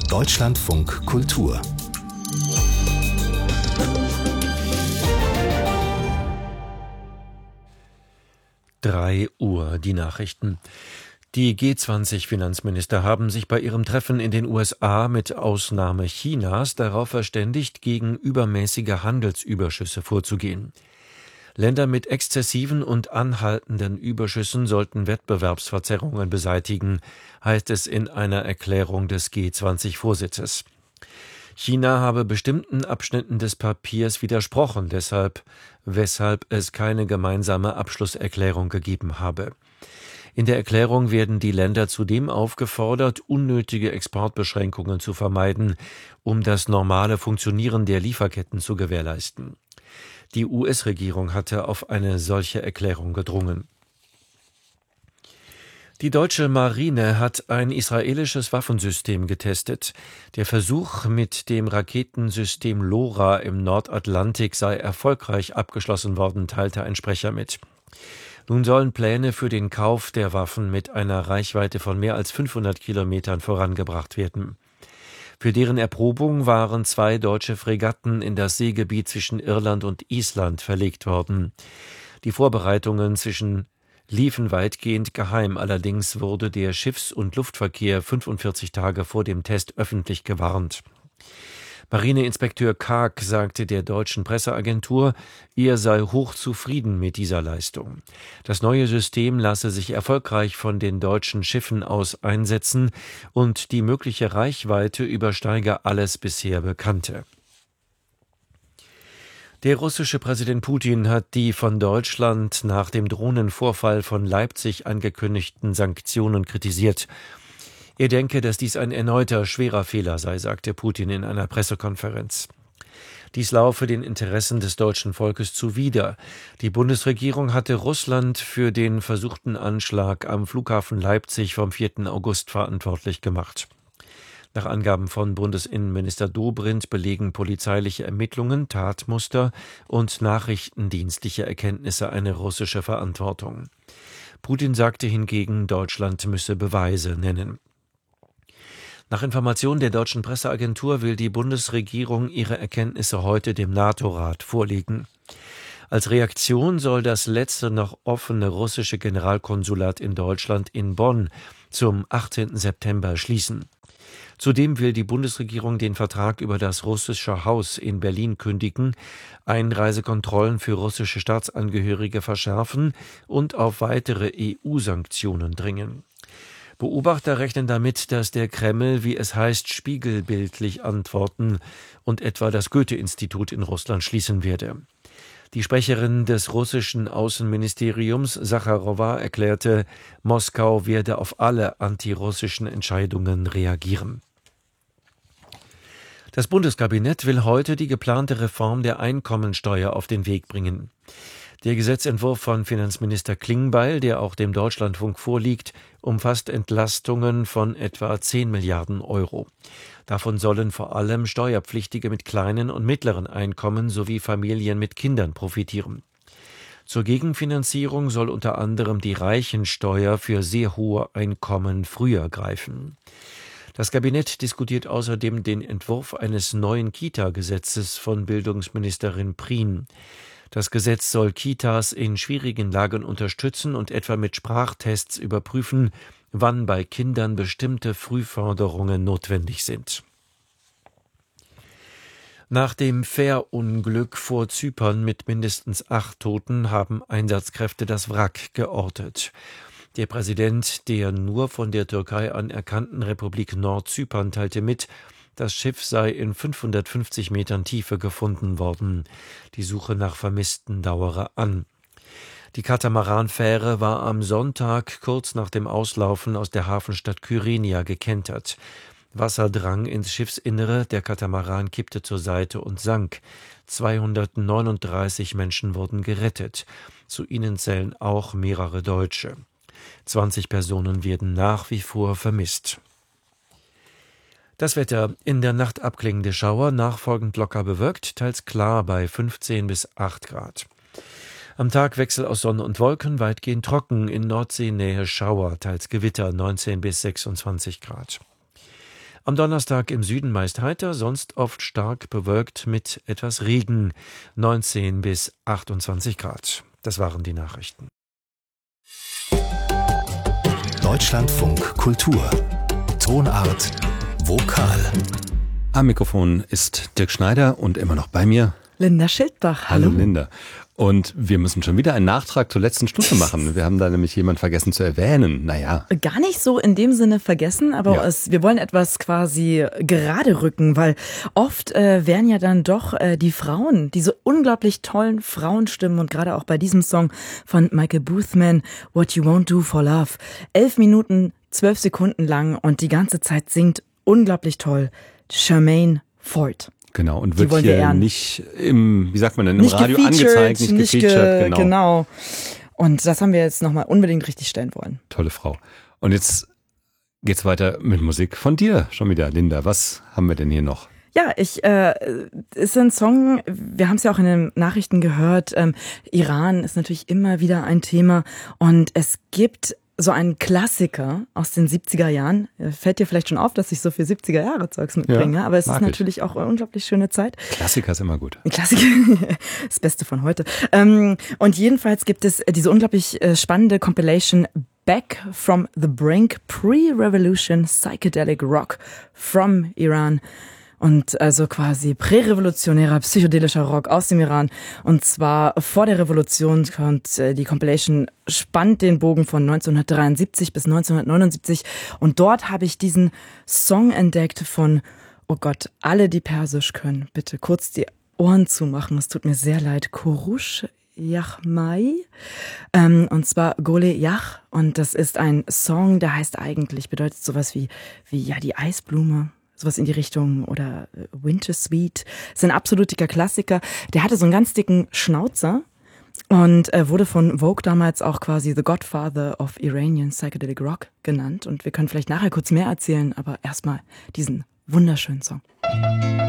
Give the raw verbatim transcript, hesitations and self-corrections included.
Deutschlandfunk Kultur. Drei Uhr, die Nachrichten. Die G zwanzig Finanzminister haben sich bei ihrem Treffen in den U S A mit Ausnahme Chinas darauf verständigt, gegen übermäßige Handelsüberschüsse vorzugehen. Länder mit exzessiven und anhaltenden Überschüssen sollten Wettbewerbsverzerrungen beseitigen, heißt es in einer Erklärung des G zwanzig Vorsitzes. China habe bestimmten Abschnitten des Papiers widersprochen, deshalb, weshalb es keine gemeinsame Abschlusserklärung gegeben habe. In der Erklärung werden die Länder zudem aufgefordert, unnötige Exportbeschränkungen zu vermeiden, um das normale Funktionieren der Lieferketten zu gewährleisten. Die U S-Regierung hatte auf eine solche Erklärung gedrungen. Die deutsche Marine hat ein israelisches Waffensystem getestet. Der Versuch mit dem Raketensystem LoRa im Nordatlantik sei erfolgreich abgeschlossen worden, teilte ein Sprecher mit. Nun sollen Pläne für den Kauf der Waffen mit einer Reichweite von mehr als fünfhundert Kilometern vorangebracht werden. Für deren Erprobung waren zwei deutsche Fregatten in das Seegebiet zwischen Irland und Island verlegt worden. Die Vorbereitungen zwischen liefen weitgehend geheim, allerdings wurde der Schiffs- und Luftverkehr fünfundvierzig Tage vor dem Test öffentlich gewarnt. Marineinspekteur Karg sagte der deutschen Presseagentur, er sei hochzufrieden mit dieser Leistung. Das neue System lasse sich erfolgreich von den deutschen Schiffen aus einsetzen und die mögliche Reichweite übersteige alles bisher Bekannte. Der russische Präsident Putin hat die von Deutschland nach dem Drohnenvorfall von Leipzig angekündigten Sanktionen kritisiert. Er denke, dass dies ein erneuter schwerer Fehler sei, sagte Putin in einer Pressekonferenz. Dies laufe den Interessen des deutschen Volkes zuwider. Die Bundesregierung hatte Russland für den versuchten Anschlag am Flughafen Leipzig vom vierten August verantwortlich gemacht. Nach Angaben von Bundesinnenminister Dobrindt belegen polizeiliche Ermittlungen, Tatmuster und nachrichtendienstliche Erkenntnisse eine russische Verantwortung. Putin sagte hingegen, Deutschland müsse Beweise nennen. Nach Informationen der deutschen Presseagentur will die Bundesregierung ihre Erkenntnisse heute dem NATO-Rat vorlegen. Als Reaktion soll das letzte noch offene russische Generalkonsulat in Deutschland in Bonn zum achtzehnten September schließen. Zudem will die Bundesregierung den Vertrag über das russische Haus in Berlin kündigen, Einreisekontrollen für russische Staatsangehörige verschärfen und auf weitere E U-Sanktionen dringen. Beobachter rechnen damit, dass der Kreml, wie es heißt, spiegelbildlich antworten und etwa das Goethe-Institut in Russland schließen werde. Die Sprecherin des russischen Außenministeriums, Sacharowa, erklärte, Moskau werde auf alle antirussischen Entscheidungen reagieren. Das Bundeskabinett will heute die geplante Reform der Einkommensteuer auf den Weg bringen. Der Gesetzentwurf von Finanzminister Klingbeil, der auch dem Deutschlandfunk vorliegt, umfasst Entlastungen von etwa zehn Milliarden Euro. Davon sollen vor allem Steuerpflichtige mit kleinen und mittleren Einkommen sowie Familien mit Kindern profitieren. Zur Gegenfinanzierung soll unter anderem die Reichensteuer für sehr hohe Einkommen früher greifen. Das Kabinett diskutiert außerdem den Entwurf eines neuen Kita-Gesetzes von Bildungsministerin Prien. Das Gesetz soll Kitas in schwierigen Lagen unterstützen und etwa mit Sprachtests überprüfen, wann bei Kindern bestimmte Frühförderungen notwendig sind. Nach dem Fährunglück vor Zypern mit mindestens acht Toten haben Einsatzkräfte das Wrack geortet. Der Präsident der nur von der Türkei anerkannten Republik Nordzypern teilte mit, das Schiff sei in fünfhundertfünfzig Metern Tiefe gefunden worden. Die Suche nach Vermissten dauere an. Die Katamaranfähre war am Sonntag kurz nach dem Auslaufen aus der Hafenstadt Kyrenia gekentert. Wasser drang ins Schiffsinnere, der Katamaran kippte zur Seite und sank. zweihundertneununddreißig Menschen wurden gerettet. Zu ihnen zählen auch mehrere Deutsche. zwanzig Personen werden nach wie vor vermisst. Das Wetter: in der Nacht abklingende Schauer, nachfolgend locker bewölkt, teils klar bei fünfzehn bis acht Grad. Am Tag Wechsel aus Sonne und Wolken, weitgehend trocken, in Nordseenähe Schauer, teils Gewitter, neunzehn bis sechsundzwanzig Grad. Am Donnerstag im Süden meist heiter, sonst oft stark bewölkt mit etwas Regen, neunzehn bis achtundzwanzig Grad. Das waren die Nachrichten. Deutschlandfunk Kultur. Tonart Vokal. Am Mikrofon ist Dirk Schneider und immer noch bei mir Linda Schildbach. Hallo. Hallo Linda. Und wir müssen schon wieder einen Nachtrag zur letzten Stunde machen. Wir haben da nämlich jemanden vergessen zu erwähnen. Naja. Gar nicht so in dem Sinne vergessen, aber ja. es, wir wollen etwas quasi gerade rücken, weil oft äh, werden ja dann doch äh, die Frauen, diese unglaublich tollen Frauenstimmen und gerade auch bei diesem Song von Michael Boothman, What You Won't Do for Love, elf Minuten, zwölf Sekunden lang und die ganze Zeit singt unglaublich toll Charmaine Ford. Genau, und wird hier nicht im, wie sagt man denn, im nicht Radio angezeigt, nicht, nicht gefeatured. Ge- genau. genau. Und das haben wir jetzt nochmal unbedingt richtig stellen wollen. Tolle Frau. Und jetzt geht's weiter mit Musik von dir schon wieder, Linda. Was haben wir denn hier noch? Ja, ich äh, ist ein Song, wir haben es ja auch in den Nachrichten gehört, ähm, Iran ist natürlich immer wieder ein Thema und es gibt so ein Klassiker aus den siebziger Jahren. Fällt dir vielleicht schon auf, dass ich so viel siebziger-Jahre-Zeugs mitbringe, ja, aber es ist natürlich ich. auch eine unglaublich schöne Zeit. Klassiker ist immer gut. Klassiker, das Beste von heute. Und jedenfalls gibt es diese unglaublich spannende Compilation Back from the Brink, Pre-Revolution Psychedelic Rock from Iran. Und also quasi prärevolutionärer, psychedelischer Rock aus dem Iran. Und zwar vor der Revolution kommt die Compilation, spannt den Bogen von neunzehnhundertdreiundsiebzig bis neunzehnhundertneunundsiebzig. Und dort habe ich diesen Song entdeckt von, oh Gott, alle, die Persisch können, bitte kurz die Ohren zumachen. Es tut mir sehr leid. Kurush Yachmai, ähm, und zwar Gole Yach. Und das ist ein Song, der heißt eigentlich, bedeutet sowas wie, wie ja, die Eisblume. Sowas in die Richtung oder Winter Sweet. Das ist ein absoluter Klassiker. Der hatte so einen ganz dicken Schnauzer und äh, wurde von Vogue damals auch quasi The Godfather of Iranian Psychedelic Rock genannt. Und wir können vielleicht nachher kurz mehr erzählen, aber erstmal diesen wunderschönen Song.